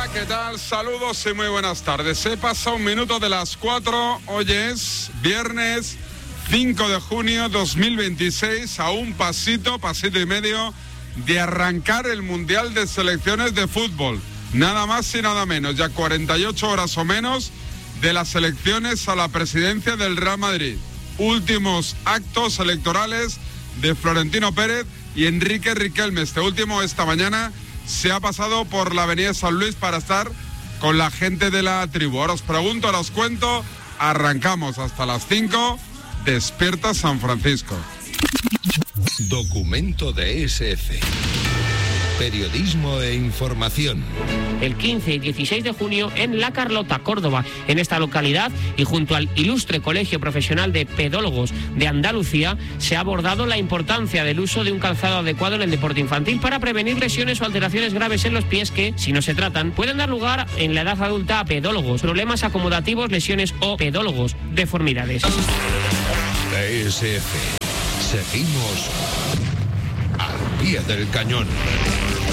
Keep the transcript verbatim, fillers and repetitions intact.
¿qué tal? Saludos y muy buenas tardes. Se pasa un minuto de las cuatro. Hoy es viernes cinco de junio dos mil veintiséis, a un pasito, pasito y medio de arrancar el Mundial de Selecciones de Fútbol. Nada más y nada menos, ya cuarenta y ocho horas o menos de las elecciones a la presidencia del Real Madrid. Últimos actos electorales de Florentino Pérez y Enrique Riquelme. Este último esta mañana se ha pasado por la avenida San Luis para estar con la gente de la tribu. Ahora os pregunto, ahora os cuento. Arrancamos hasta las cinco. Despierta San Francisco. Documento de S F. Periodismo e información. El quince y dieciséis de junio en La Carlota, Córdoba. En esta localidad y junto al ilustre Colegio Profesional de Pedólogos de Andalucía se ha abordado la importancia del uso de un calzado adecuado en el deporte infantil para prevenir lesiones o alteraciones graves en los pies que, si no se tratan, pueden dar lugar en la edad adulta a pedólogos, problemas acomodativos, lesiones o pedólogos, deformidades. S F. Seguimos al pie del cañón.